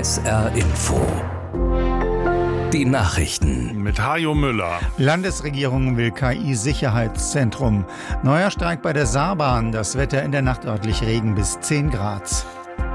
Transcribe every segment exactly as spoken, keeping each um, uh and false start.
S R Info. Die Nachrichten mit Hajo Müller. Landesregierung will K I-Sicherheitszentrum. Neuer Streik bei der Saarbahn. Das Wetter in der Nacht örtlich Regen bis zehn Grad.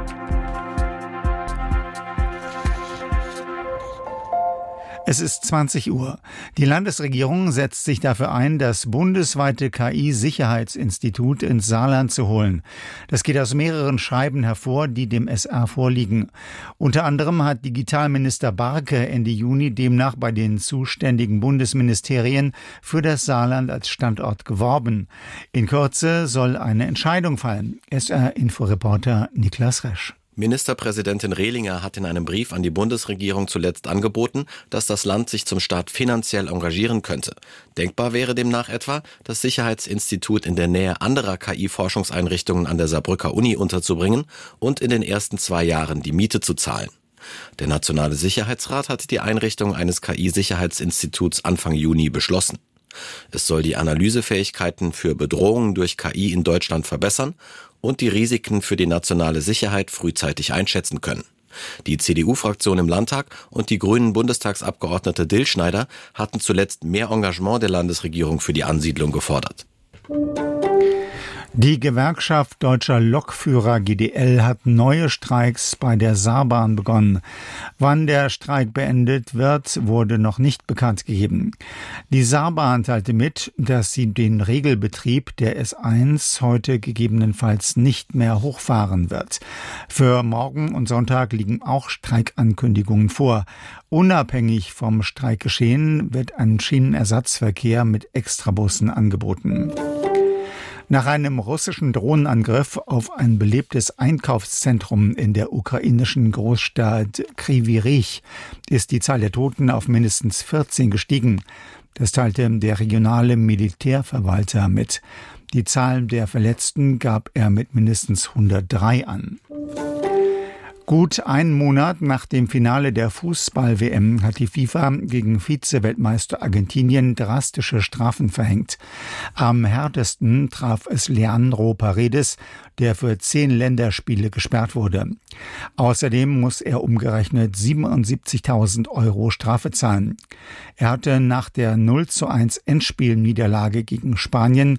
Es ist zwanzig Uhr. Die Landesregierung setzt sich dafür ein, das bundesweite K I-Sicherheitsinstitut ins Saarland zu holen. Das geht aus mehreren Schreiben hervor, die dem S R vorliegen. Unter anderem hat Digitalminister Barke Ende Juni demnach bei den zuständigen Bundesministerien für das Saarland als Standort geworben. In Kürze soll eine Entscheidung fallen. S R-Inforeporter Niklas Resch. Ministerpräsidentin Rehlinger hat in einem Brief an die Bundesregierung zuletzt angeboten, dass das Land sich zum Start finanziell engagieren könnte. Denkbar wäre demnach etwa, das Sicherheitsinstitut in der Nähe anderer K I-Forschungseinrichtungen an der Saarbrücker Uni unterzubringen und in den ersten zwei Jahren die Miete zu zahlen. Der Nationale Sicherheitsrat hat die Einrichtung eines K I-Sicherheitsinstituts Anfang Juni beschlossen. Es soll die Analysefähigkeiten für Bedrohungen durch K I in Deutschland verbessern und die Risiken für die nationale Sicherheit frühzeitig einschätzen können. Die C D U-Fraktion im Landtag und die grünen Bundestagsabgeordnete Dillschneider hatten zuletzt mehr Engagement der Landesregierung für die Ansiedlung gefordert. Die Gewerkschaft Deutscher Lokführer G D L hat neue Streiks bei der Saarbahn begonnen. Wann der Streik beendet wird, wurde noch nicht bekannt gegeben. Die Saarbahn teilte mit, dass sie den Regelbetrieb der S eins heute gegebenenfalls nicht mehr hochfahren wird. Für morgen und Sonntag liegen auch Streikankündigungen vor. Unabhängig vom Streikgeschehen wird ein Schienenersatzverkehr mit Extrabussen angeboten. Nach einem russischen Drohnenangriff auf ein belebtes Einkaufszentrum in der ukrainischen Großstadt Kryvyi Rih ist die Zahl der Toten auf mindestens vierzehn gestiegen. Das teilte der regionale Militärverwalter mit. Die Zahl der Verletzten gab er mit mindestens hundertdrei an. Gut einen Monat nach dem Finale der Fußball-W M hat die FIFA gegen Vize-Weltmeister Argentinien drastische Strafen verhängt. Am härtesten traf es Leandro Paredes, der für zehn Länderspiele gesperrt wurde. Außerdem muss er umgerechnet siebenundsiebzigtausend Euro Strafe zahlen. Er hatte nach der null zu eins Endspielniederlage gegen Spanien